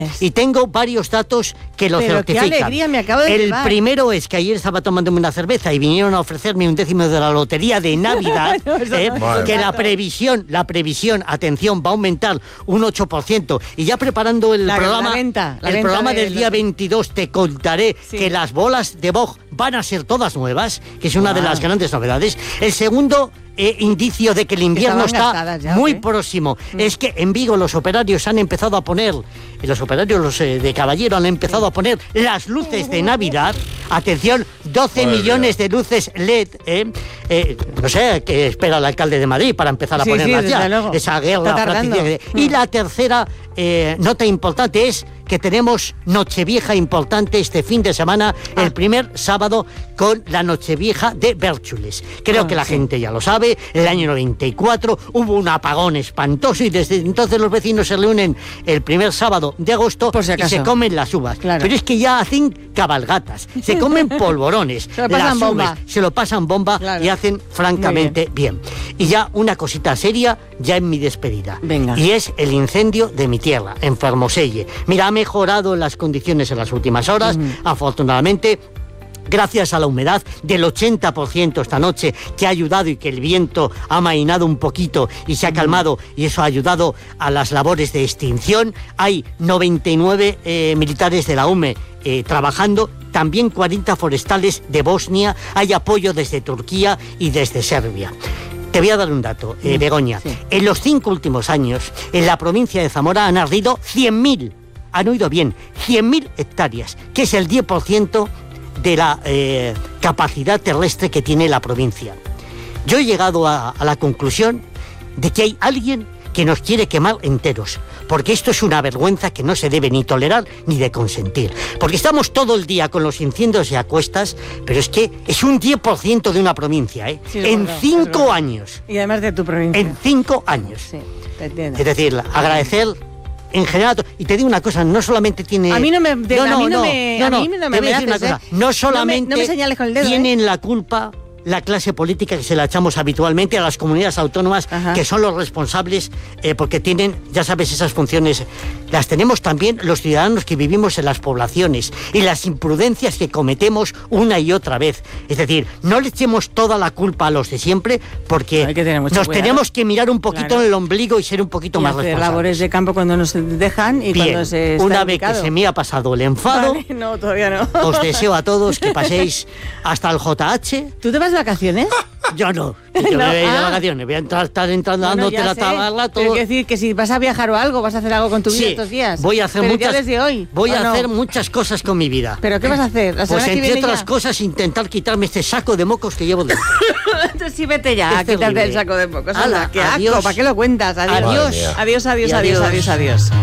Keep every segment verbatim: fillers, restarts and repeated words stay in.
Y tengo varios datos que lo Pero certifican. qué alegría, me acabo de El llevar. primero es que ayer estaba tomándome una cerveza y vinieron a ofrecerme un décimo de la lotería de Navidad, No, eso eh, no, que no. la previsión, la previsión, atención, va a aumentar un ocho por ciento. Y ya preparando el La- programa, la venta, la el venta programa de del día los- veintidós te contaré Sí. que las bolas de Vogue van a ser todas nuevas, que es una de Guau. las grandes novedades. El segundo eh, indicio de que el invierno Estaban está gastadas ya, ¿o muy qué? próximo es que en Vigo los operarios han empezado a poner, y los operarios los, eh, de Caballero han empezado a poner las luces de Navidad. Atención, doce Madre millones de luces L E D. Eh, eh, no sé qué espera el alcalde de Madrid para empezar a Sí, ponerlas sí, ya. desde luego. Esa guerra Está tardando. práctica. Y la tercera eh, nota importante es que tenemos Nochevieja importante este fin de semana, Ah. el primer sábado con la Nochevieja de Bérchules. Creo Ah, que la sí. gente ya lo sabe, el año noventa y cuatro hubo un apagón espantoso y desde entonces los vecinos se reúnen el primer sábado de agosto Por si y acaso. se comen las uvas. Claro. Pero es que ya hacen cabalgatas, se comen polvorones, Se lo pasan las bomba. uvas, se lo pasan bomba Claro. y hacen francamente bien. Y ya una cosita seria, ya en mi despedida. Venga. Y es el incendio de mi tierra, en Fermoselle. Mira, ha mejorado las condiciones en las últimas horas, afortunadamente. Gracias a la humedad del ochenta por ciento esta noche, que ha ayudado y que el viento ha amainado un poquito y se ha calmado, y eso ha ayudado a las labores de extinción. Hay noventa y nueve eh, militares de la U M E eh, trabajando, también cuarenta forestales de Bosnia, hay apoyo desde Turquía y desde Serbia. Te voy a dar un dato, eh, Begoña. Sí. En los cinco últimos años, en la provincia de Zamora han ardido cien mil, han oído bien, cien mil hectáreas, que es el diez por ciento de la eh, capacidad terrestre que tiene la provincia. Yo he llegado a, a la conclusión de que hay alguien que nos quiere quemar enteros, porque esto es una vergüenza que no se debe ni tolerar ni de consentir, porque estamos todo el día con los incendios y a cuestas, pero es que es un diez por ciento de una provincia, ¿eh? Sí, es en verdad, es cinco verdad. años, Y además de tu provincia. en cinco años. Sí, te entiendo. Es decir, agradecer en general, y te digo una cosa, no solamente tiene... A mí no me- de- a mí no me- a mí no me te voy a decir una haces, cosa, ¿eh? no solamente No me- no me señales con el dedo, tienen la culpa la clase política, que se la echamos habitualmente a las comunidades autónomas, Ajá. que son los responsables, eh, porque tienen, ya sabes, esas funciones. Las tenemos también los ciudadanos que vivimos en las poblaciones y las imprudencias que cometemos una y otra vez. Es decir, no le echemos toda la culpa a los de siempre, porque Hay que tener mucho nos cuidado. tenemos que mirar un poquito Claro. en el ombligo y ser un poquito Y más hacer responsables. labores de campo cuando nos dejan y Bien, cuando se está una vez indicado. que se me ha pasado el enfado, Vale, no, todavía no. os deseo a todos que paséis hasta el J H. ¿Tú te vas de vacaciones? Yo no, que yo No, me voy a ir de ah. vacaciones, voy a entrar, estar entrando, Bueno, dándote ya la sé, tabarla, pero todo. quiero decir que si vas a viajar o algo, vas a hacer algo con tu vida Sí, estos días. voy a hacer pero muchas, ya desde hoy. voy ¿o a no? hacer muchas cosas con mi vida. ¿Pero qué vas a hacer? ¿La Pues semana que entre viene otras ya? cosas, intentar quitarme este saco de mocos que llevo dentro. Entonces sí, vete ya, Es a quitarte terrible. el saco de pocos. Hala, Anda, qué adiós. asco, ¿para qué lo cuentas? Adiós. Adiós. Adiós, adiós, Y adiós, adiós. adiós, adiós.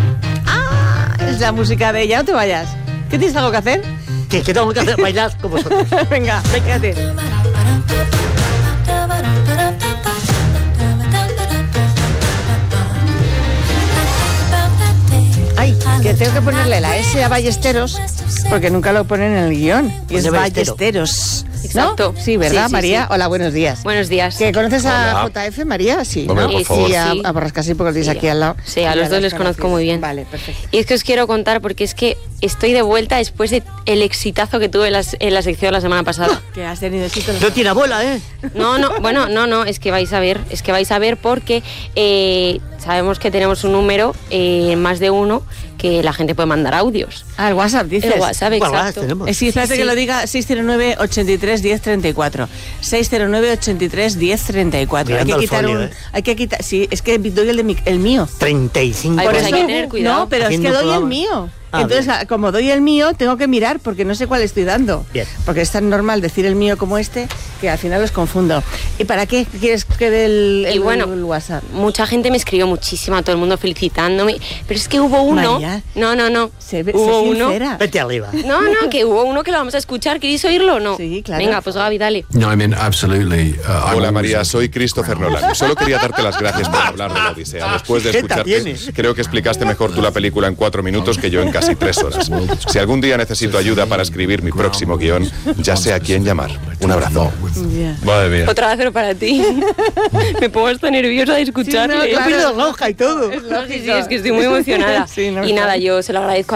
Ah, es la música de ella, no te vayas. ¿Qué tienes algo que hacer? que, que tengo que hacer bailar con vosotros. Venga, quédate. Ay, que tengo que ponerle la S a Ballesteros porque nunca lo ponen en el guión. Y es Pone Ballestero. Ballesteros. Exacto. ¿No? Sí, ¿verdad, Sí, sí, María? sí. Hola, buenos días. Buenos días. ¿Que conoces a Hola. J F, María? Sí, Hombre, ¿no? por Y favor. a, Sí. a Borrascasí, porque lo tienes Sí. aquí al lado. Sí, a Ya los dos las les conozco conoces. muy bien. Vale, perfecto. Y es que os quiero contar porque es que estoy de vuelta después de el exitazo que tuve en la, en la sección la semana pasada. Que has tenido éxito. No tiene abuela, ¿eh? No, no, bueno, no, no, es que vais a ver, es que vais a ver porque eh, sabemos que tenemos un número, eh, más de uno, que la gente puede mandar audios. Ah, el WhatsApp, dices. El WhatsApp, Bueno, exacto. tenemos. Eh, sí, espérate Sí, que sí. lo diga seis cero nueve, ochenta y tres, diez treinta y cuatro. seis cero nueve, ochenta y tres, diez treinta y cuatro. Hay Mirando que el quitar folio, un... ¿eh? Hay que quitar... Sí, es que doy el, de mi- el mío. treinta y cinco Ay, Por pues años. hay que tener cuidado. No, pero es que Haciendo doy el programa. mío. Ah, Entonces, bien. a- como doy el mío, tengo que mirar porque no sé cuál estoy dando. Bien. Porque es tan normal decir el mío como este que al final los confundo. ¿Y para qué quieres que dé el, el, Y bueno, el WhatsApp? mucha gente me escribió muchísimo, todo el mundo felicitándome, pero es que hubo uno... María, no, no, no. Se ve, hubo sé uno... sincera. Vete arriba. No, no, que hubo uno que lo vamos a escuchar. ¿Queréis oírlo o no? Sí, claro. Venga, pues Gaby, dale. No, I mean, absolutely. Uh, Hola I'm María, always- soy Christopher Nolan. Solo quería darte las gracias por hablar de la Odisea. Después de ¿Qué escucharte, tienes? creo que explicaste mejor tú la película en cuatro minutos que yo en casi tres horas. Si algún día necesito ayuda para escribir mi próximo guión, ya sé a quién llamar. Un abrazo. Ya. Madre mía. Otra vez, pero para ti. Me pongo hasta nerviosa de escucharle. Sí, no, claro. He perdido roja y todo. Es No, sí, sí, es que estoy muy emocionada. Sí, no, y nada, claro. yo se lo agradezco